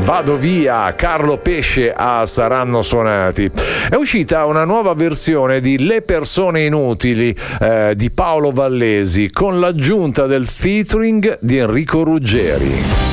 Vado via, Carlo Pesce a Saranno Suonati. È uscita una nuova versione di Le persone inutili di Paolo Vallesi, con l'aggiunta del featuring di Enrico Ruggeri.